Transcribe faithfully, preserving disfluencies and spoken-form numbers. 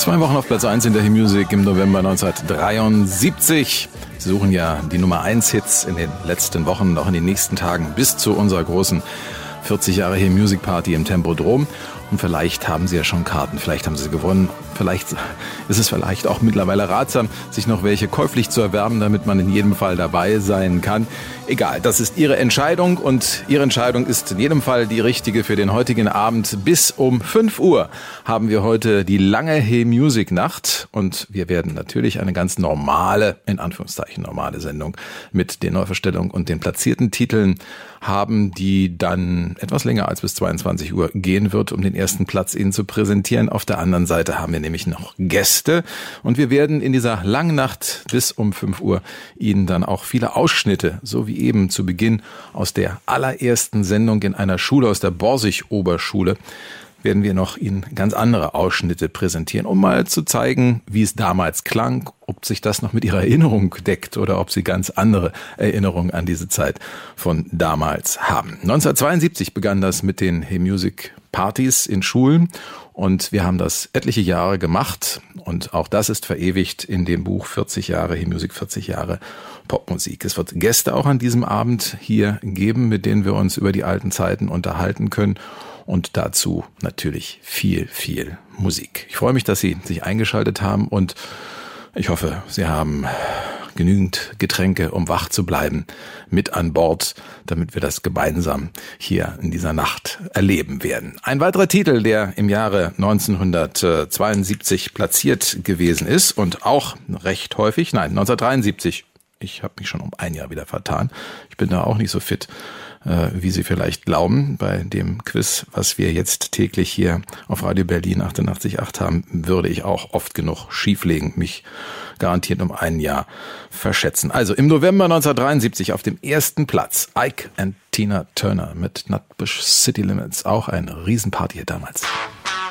Zwei Wochen auf Platz eins in der Hit Music im November neunzehnhundertdreiundsiebzig. Sie suchen ja die Nummer eins Hits in den letzten Wochen, noch in den nächsten Tagen bis zu unserer großen vierzig Jahre Hit Music Party im Tempodrom. Und vielleicht haben Sie ja schon Karten, vielleicht haben Sie sie gewonnen. Vielleicht ist es vielleicht auch mittlerweile ratsam, sich noch welche käuflich zu erwerben, damit man in jedem Fall dabei sein kann. Egal, das ist Ihre Entscheidung und Ihre Entscheidung ist in jedem Fall die richtige für den heutigen Abend. Bis um fünf Uhr haben wir heute die lange Hit Music Nacht und wir werden natürlich eine ganz normale, in Anführungszeichen normale Sendung mit den Neuverstellungen und den platzierten Titeln haben, die dann etwas länger als bis zweiundzwanzig Uhr gehen wird, um den ersten Platz Ihnen zu präsentieren. Auf der anderen Seite haben wir nämlich noch Gäste und wir werden in dieser langen Nacht bis um fünf Uhr Ihnen dann auch viele Ausschnitte, so wie eben zu Beginn aus der allerersten Sendung in einer Schule, aus der Borsig-Oberschule, werden wir noch Ihnen ganz andere Ausschnitte präsentieren, um mal zu zeigen, wie es damals klang, ob sich das noch mit Ihrer Erinnerung deckt oder ob Sie ganz andere Erinnerungen an diese Zeit von damals haben. neunzehnhundertzweiundsiebzig begann das mit den Hit Music Partys in Schulen und wir haben das etliche Jahre gemacht und auch das ist verewigt in dem Buch vierzig Jahre Hit Music, vierzig Jahre Popmusik. Es wird Gäste auch an diesem Abend hier geben, mit denen wir uns über die alten Zeiten unterhalten können. Und dazu natürlich viel, viel Musik. Ich freue mich, dass Sie sich eingeschaltet haben und ich hoffe, Sie haben genügend Getränke, um wach zu bleiben, mit an Bord, damit wir das gemeinsam hier in dieser Nacht erleben werden. Ein weiterer Titel, der im Jahre neunzehnhundertzweiundsiebzig platziert gewesen ist und auch recht häufig, nein, neunzehnhundertdreiundsiebzig, ich habe mich schon um ein Jahr wieder vertan, ich bin da auch nicht so fit, wie Sie vielleicht glauben, bei dem Quiz, was wir jetzt täglich hier auf Radio Berlin achtundachtzig Komma acht haben, würde ich auch oft genug schieflegen, mich garantiert um ein Jahr verschätzen. Also im November neunzehnhundertdreiundsiebzig auf dem ersten Platz Ike and Tina Turner mit Nutbush City Limits, auch eine Riesenparty damals.